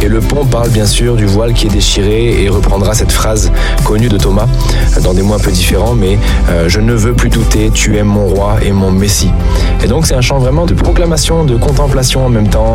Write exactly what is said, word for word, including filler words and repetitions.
Et le pont parle bien sûr du voile qui est déchiré et reprendra cette phrase connue de Thomas dans des mots un peu différents, mais euh, je ne veux plus douter, tu es mon roi et mon messie. Et donc c'est un chant vraiment de proclamation, de contemplation en même temps.